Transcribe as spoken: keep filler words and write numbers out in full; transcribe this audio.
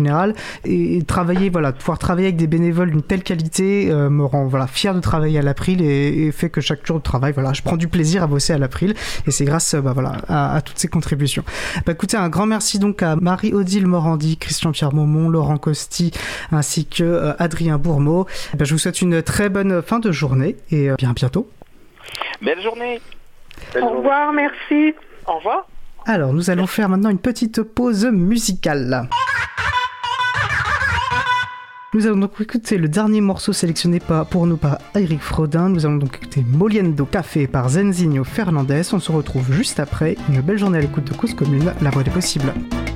général, et, et travailler, voilà, pouvoir travailler avec des bénévoles d'une telle qualité euh, me rend voilà, fier de travailler à l'April et, et fait que chaque jour de travail, voilà, je prends du plaisir à bosser à l'April et c'est grâce bah, voilà, à, à toutes ces contributions. Bah, écoutez, un grand merci donc à Marie-Odile Morandi, Christian-Pierre Maumont, Laurent Costi ainsi que euh, Adrien Bourmeau. Bah, je vous souhaite une très bonne fin de journée et euh, bien à bientôt. Belle journée. Belle Au journée. revoir, merci. Au revoir. Alors, nous allons faire maintenant une petite pause musicale. Nous allons donc écouter le dernier morceau sélectionné par, pour nous par Eric Frodin. Nous allons donc écouter Moliendo Café par Zenzinho Fernandez. On se retrouve juste après. Une belle journée à l'écoute de Cause Commune, la voix des possibles.